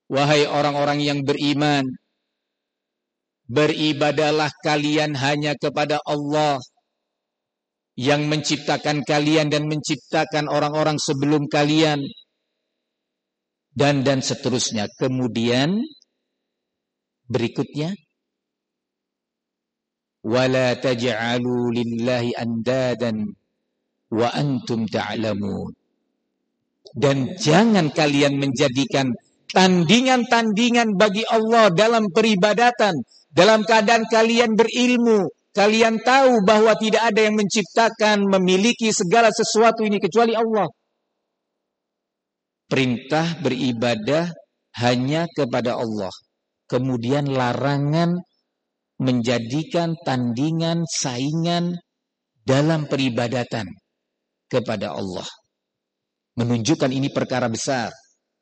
Wahai orang-orang yang beriman, beribadahlah kalian hanya kepada Allah yang menciptakan kalian dan menciptakan orang-orang sebelum kalian, dan seterusnya. Kemudian berikutnya, wala taj'alu lillahi andadan wa antum ta'lamun. Dan jangan kalian menjadikan tandingan-tandingan bagi Allah dalam peribadatan, dalam keadaan kalian berilmu. Kalian tahu bahwa tidak ada yang menciptakan, memiliki segala sesuatu ini kecuali Allah. Perintah beribadah hanya kepada Allah. Kemudian larangan menjadikan tandingan, saingan dalam peribadatan kepada Allah. Menunjukkan ini perkara besar.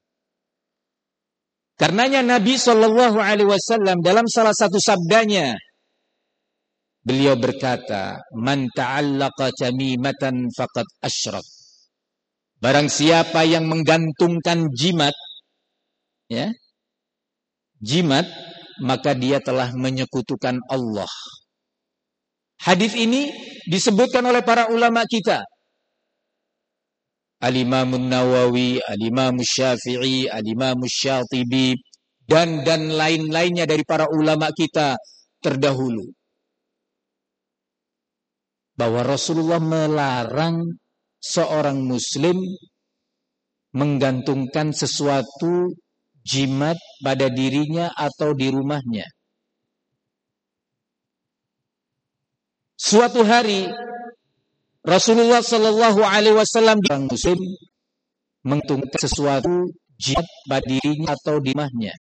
Karenanya Nabi SAW dalam salah satu sabdanya, beliau berkata, "Man ta'allaqa tamimatan faqad asyrak." Barang siapa yang menggantungkan jimat, ya, jimat, maka dia telah menyekutukan Allah. Hadis ini disebutkan oleh para ulama kita. Al-Imam Nawawi, Al-Imam Syafi'i, Al-Imam Syatibi, dan lain-lainnya dari para ulama kita terdahulu. Bahwa Rasulullah melarang seorang muslim menggantungkan sesuatu jimat pada dirinya atau di rumahnya. Suatu hari Rasulullah Shallallahu Alaihi Wasallam orang muslim menggantungkan sesuatu jimat pada dirinya atau di rumahnya.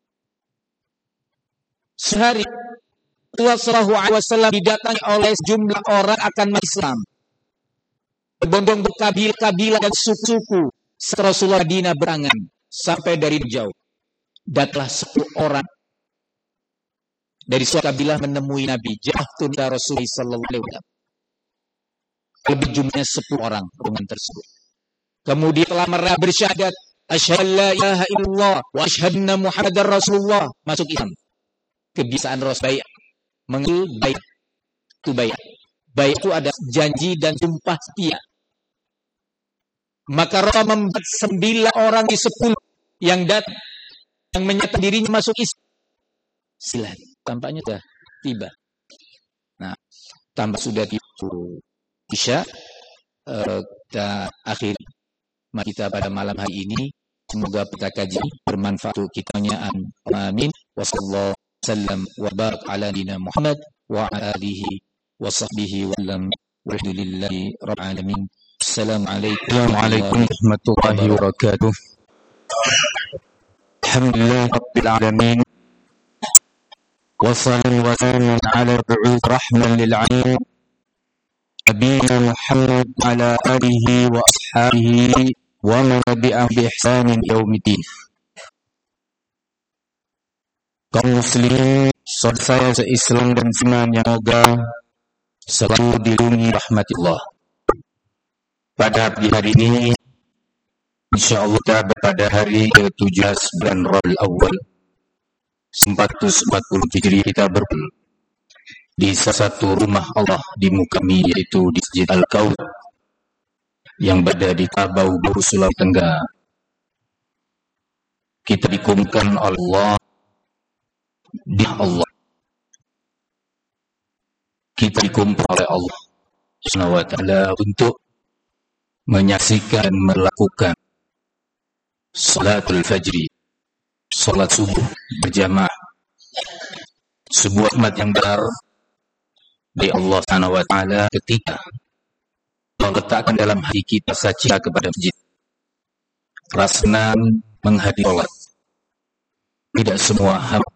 Sehari Rasulullah Shallallahu Alaihi Wasallam didatangi oleh sejumlah orang akan masuk Islam, berbondong berkabilah dan suku-suku. Setelah Rasulullah Madinah berangan sampai dari jauh, datanglah 10 orang dari suatu kabilah menemui Nabi. Ja'atun ya Rasulullah Sallallahu Alaihi Wasallam. Lebih jumlahnya 10 orang rombongan tersebut. Kemudian telah mereka bersyahadat, asyhadu an la ilaha illallah wa asyhadu anna Muhammadar Rasulullah, masuk Islam. Kebiasaan Rasul mengambil baiat. Itu baiat. Baiat itu ada janji dan sumpah setia. Maka Rasul membuat 9 orang di 10 yang datang yang menyatakan dirinya masuk Islam. Silat. Tampaknya sudah tiba. Nah, tambah sudah tiba Isya, kita akhiri kita pada malam hari ini. Semoga kita kaji bermanfaat untuk kitanya. Amin. Wassallallahu sallam wa barak ala nabiyina Muhammad wa ala alihi wa sahbihi wa sallam. Walhamdulillahi rabbil alamin. Assalamualaikum warahmatullahi wabarakatuh. Alhamdulillah rabbil alamin. Wassalatu wassalamu ala rahmatan lil alamin. Nabiyyina Muhammad ala alihi wa ashabihi wa man tabi'ahum bi ihsanin yaumiddin. Kaum muslimin, saudara saya se-Islam dan seiman yang semoga selalu dilindungi rahmatillah. Pada hari ini insyaallah kita pada hari ke-17 bulan Rabiul Awal 1440 Hijriah kita berkumpul di salah satu rumah Allah di muka bumi, yaitu di Masjid Al-Kaum yang berada di Bau-Bau Sulawesi Tenggara. Kita dikumpulkan oleh Allah di Allah. Kita dikumpulkan oleh Allah Subhanahu wa taala untuk menyaksikan dan melakukan salatul fajri, salat subuh berjamaah. Sebuah nikmat yang besar dari Allah Subhanahu wa taala ketika meletakkan dalam hati kita rasa cinta kepada masjid, rasa senang menghadiri salat. Tidak semua hamba